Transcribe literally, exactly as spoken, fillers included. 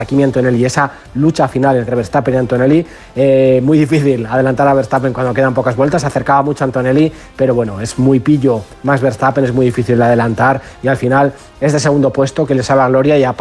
Kimi Antonelli, esa lucha final entre Verstappen y Antonelli, eh, muy difícil adelantar a Verstappen cuando quedan pocas vueltas, se acercaba mucho a Antonelli, pero bueno, es muy pillo más Verstappen, es muy difícil de adelantar y al final es de segundo puesto que le sabe a gloria y a